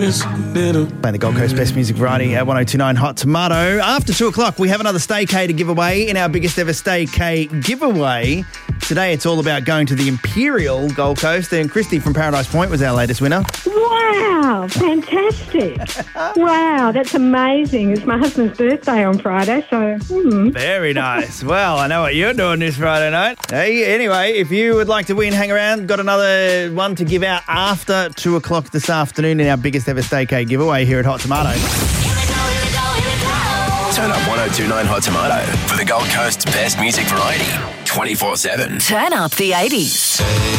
Playing the Gold Coast Best Music Variety at 1029 Hot Tomato. After 2 o'clock, we have another Staycay to give away in our biggest ever Staycay giveaway. Today, it's all about going to the Imperial Gold Coast, and Christy from Paradise Point was our latest winner. Wow, fantastic. Wow, that's amazing. It's my husband's birthday on Friday, so... Very nice. Well, I know what you're doing this Friday night. Hey, anyway, if you would like to win, hang around. Got another one to give out after 2 o'clock this afternoon in our biggest ever Staycay giveaway here at Hot Tomato. Turn up 1029 Hot Tomato for the Gold Coast's best music variety 24/7. Turn up the 80s.